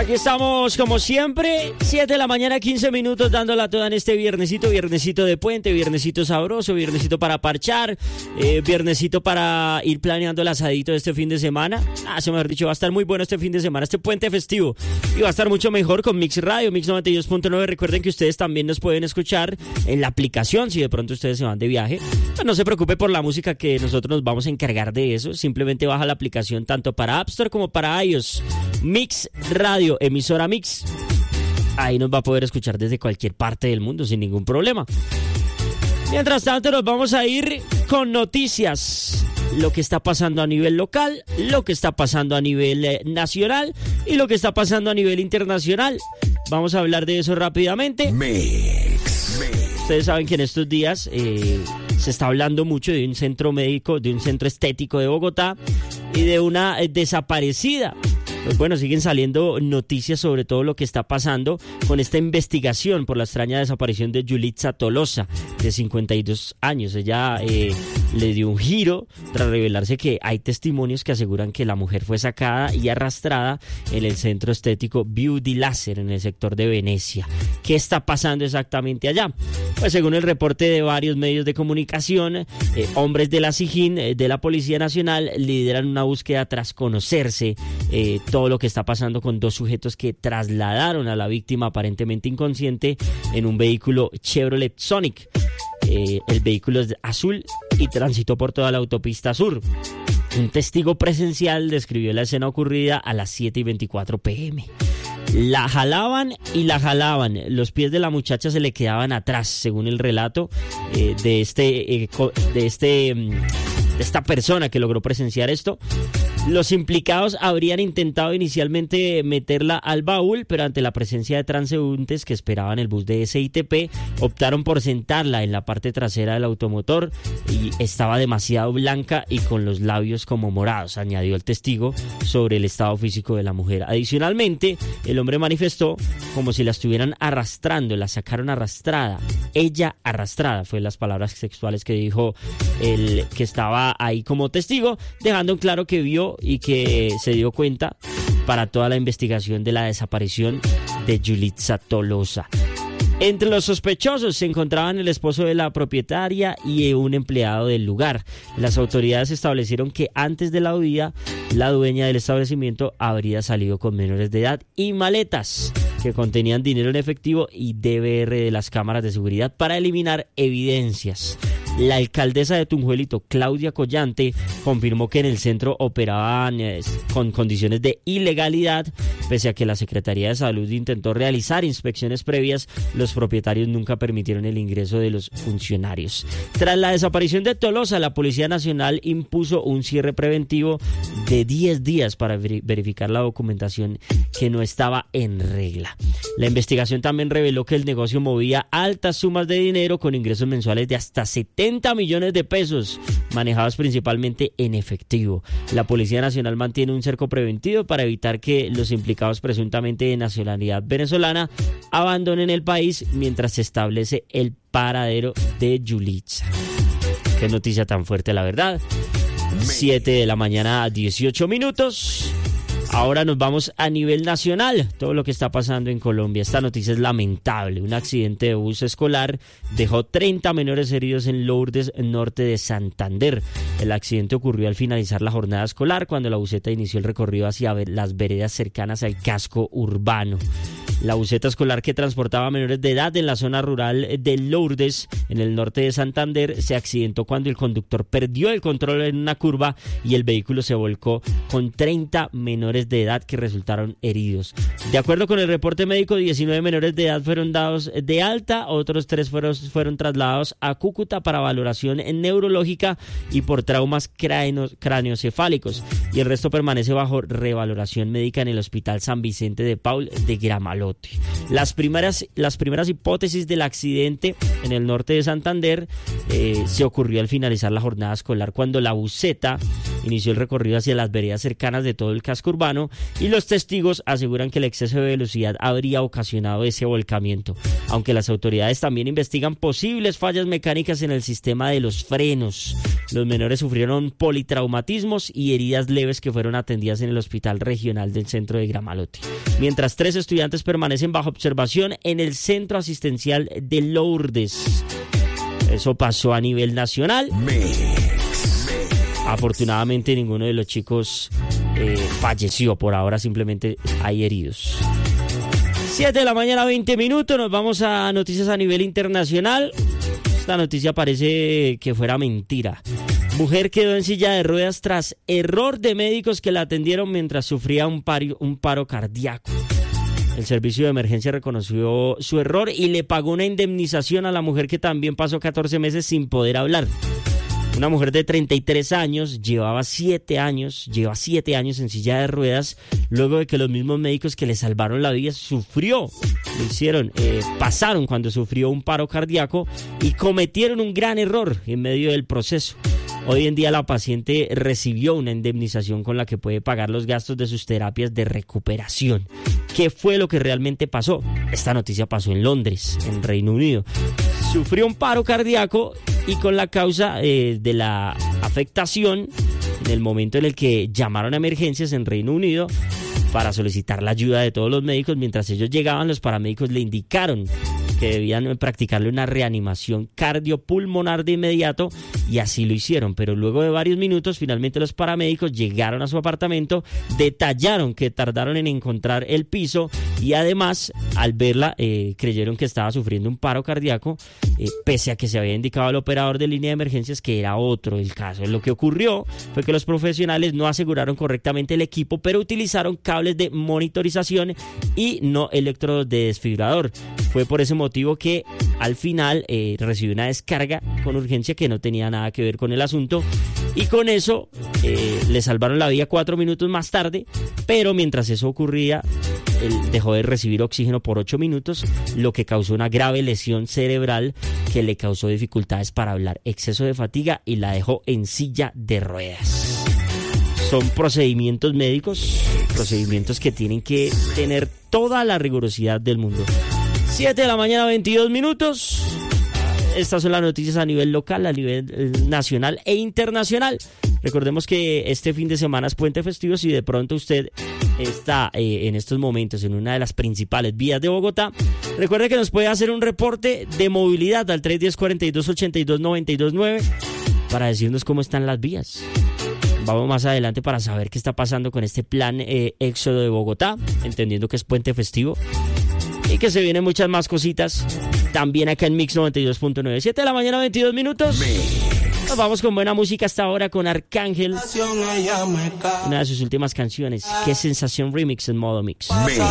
Aquí estamos, como siempre, 7 de la mañana, 15 minutos, dándola toda en este viernesito de puente, viernesito sabroso, viernesito para parchar, viernesito para ir planeando el asadito de este fin de semana. Mejor dicho, va a estar muy bueno este fin de semana, este puente festivo, y va a estar mucho mejor con Mix Radio, Mix 92.9. Recuerden que ustedes también nos pueden escuchar en la aplicación, si de pronto ustedes se van de viaje. Pues no se preocupe por la música, que nosotros nos vamos a encargar de eso. Simplemente baja la aplicación tanto para App Store como para iOS. Mix Radio, emisora Mix. Ahí nos va a poder escuchar desde cualquier parte del mundo sin ningún problema. Mientras tanto, nos vamos a ir con noticias. Lo que está pasando a nivel local, lo que está pasando a nivel nacional y lo que está pasando a nivel internacional. Vamos a hablar de eso rápidamente. Mix. Ustedes saben que en estos días se está hablando mucho de un centro médico, de un centro estético de Bogotá y de una desaparecida. Pues bueno, siguen saliendo noticias sobre todo lo que está pasando con esta investigación por la extraña desaparición de Yulitza Tolosa, de 52 años. Ella le dio un giro tras revelarse que hay testimonios que aseguran que la mujer fue sacada y arrastrada en el centro estético Beauty Laser en el sector de Venecia. ¿Qué está pasando exactamente allá? Pues según el reporte de varios medios de comunicación, hombres de la SIJIN, de la Policía Nacional, lideran una búsqueda tras conocerse todo lo que está pasando con dos sujetos que trasladaron a la víctima aparentemente inconsciente en un vehículo Chevrolet Sonic. El vehículo es azul y transitó por toda la autopista sur. Un testigo presencial describió la escena ocurrida a las 7:24 p.m. La jalaban y la jalaban. Los pies de la muchacha se le quedaban atrás, según el relato de esta persona que logró presenciar esto. Los implicados habrían intentado inicialmente meterla al baúl, pero ante la presencia de transeúntes que esperaban el bus de SITP, optaron por sentarla en la parte trasera del automotor y estaba demasiado blanca y con los labios como morados, añadió el testigo sobre el estado físico de la mujer. Adicionalmente, el hombre manifestó como si la estuvieran arrastrando, la sacaron arrastrada. Ella arrastrada, fue las palabras textuales que dijo el que estaba ahí como testigo, dejando claro que vio y que se dio cuenta para toda la investigación de la desaparición de Yulitza Tolosa. Entre los sospechosos se encontraban el esposo de la propietaria y un empleado del lugar. Las autoridades establecieron que antes de la huida, la dueña del establecimiento habría salido con menores de edad y maletas que contenían dinero en efectivo y DVR de las cámaras de seguridad para eliminar evidencias. La alcaldesa de Tunjuelito, Claudia Collante, confirmó que en el centro operaban con condiciones de ilegalidad. Pese a que la Secretaría de Salud intentó realizar inspecciones previas, los propietarios nunca permitieron el ingreso de los funcionarios. Tras la desaparición de Tolosa, la Policía Nacional impuso un cierre preventivo de 10 días para verificar la documentación que no estaba en regla. La investigación también reveló que el negocio movía altas sumas de dinero con ingresos mensuales de hasta 70 millones de pesos, manejados principalmente en efectivo. La Policía Nacional mantiene un cerco preventivo para evitar que los implicados presuntamente de nacionalidad venezolana abandonen el país mientras se establece el paradero de Yulitza. Qué noticia tan fuerte, la verdad. 7 de la mañana, 18 minutos. Ahora nos vamos a nivel nacional, todo lo que está pasando en Colombia. Esta noticia es lamentable. Un accidente de bus escolar dejó 30 menores heridos en Lourdes, norte de Santander. El accidente ocurrió al finalizar la jornada escolar, cuando la buseta inició el recorrido hacia las veredas cercanas al casco urbano. La buseta escolar, que transportaba a menores de edad en la zona rural de Lourdes, en el norte de Santander, se accidentó cuando el conductor perdió el control en una curva y el vehículo se volcó con 30 menores de edad que resultaron heridos. De acuerdo con el reporte médico, 19 menores de edad fueron dados de alta, otros 3 fueron trasladados a Cúcuta para valoración neurológica y por traumas craneoencefálicos, y el resto permanece bajo revaloración médica en el Hospital San Vicente de Paul de Gramalote. Las primeras hipótesis del accidente en el norte de Santander se ocurrió al finalizar la jornada escolar, cuando la buseta inició el recorrido hacia las veredas cercanas de todo el casco urbano y los testigos aseguran que el exceso de velocidad habría ocasionado ese volcamiento, aunque las autoridades también investigan posibles fallas mecánicas en el sistema de los frenos. Los menores sufrieron politraumatismos y heridas leves que fueron atendidas en el Hospital Regional del Centro de Gramalote, mientras 3 estudiantes permanecen bajo observación en el Centro Asistencial de Lourdes. Eso pasó a nivel nacional. Afortunadamente ninguno de los chicos falleció, por ahora simplemente hay heridos. 7 de la mañana, 20 minutos, nos vamos a noticias a nivel internacional. Esta noticia parece que fuera mentira. Mujer quedó en silla de ruedas tras error de médicos que la atendieron mientras sufría un paro cardíaco. El servicio de emergencia reconoció su error y le pagó una indemnización a la mujer, que también pasó 14 meses sin poder hablar. Una mujer de 33 años lleva 7 años en silla de ruedas luego de que los mismos médicos que le salvaron la vida pasaron cuando sufrió un paro cardíaco y cometieron un gran error en medio del proceso. Hoy en día la paciente recibió una indemnización con la que puede pagar los gastos de sus terapias de recuperación. ¿Qué fue lo que realmente pasó? Esta noticia pasó en Londres, en Reino Unido. Sufrió un paro cardíaco y con la causa de la afectación, en el momento en el que llamaron a emergencias en Reino Unido para solicitar la ayuda de todos los médicos, mientras ellos llegaban, los paramédicos le indicaron que debían practicarle una reanimación cardiopulmonar de inmediato, y así lo hicieron. Pero luego de varios minutos, finalmente los paramédicos llegaron a su apartamento, detallaron que tardaron en encontrar el piso y además, al verla, creyeron que estaba sufriendo un paro cardíaco, pese a que se había indicado al operador de línea de emergencias que era otro el caso. Lo que ocurrió fue que los profesionales no aseguraron correctamente el equipo, pero utilizaron cables de monitorización y no electrodos de desfibrilador. Fue por ese motivo que al final recibió una descarga con urgencia que no tenía nada que ver con el asunto, y con eso le salvaron la vida 4 minutos más tarde, pero mientras eso ocurría, él dejó de recibir oxígeno por 8 minutos, lo que causó una grave lesión cerebral que le causó dificultades para hablar, exceso de fatiga y la dejó en silla de ruedas. Son procedimientos médicos, procedimientos que tienen que tener toda la rigurosidad del mundo. 7 de la mañana, 22 minutos. Estas son las noticias a nivel local, a nivel nacional e internacional. Recordemos que este fin de semana es puente festivo. Si de pronto usted está en estos momentos en una de las principales vías de Bogotá, recuerde que nos puede hacer un reporte de movilidad al 310-4282-929 para decirnos cómo están las vías. Vamos más adelante para saber qué está pasando con este plan éxodo de Bogotá, entendiendo que es puente festivo y que se vienen muchas más cositas también acá en Mix 92.9. 7 de la mañana, 22 minutos. Nos vamos con buena música hasta ahora con Arcángel, una de sus últimas canciones, Qué Sensación Remix en modo mix.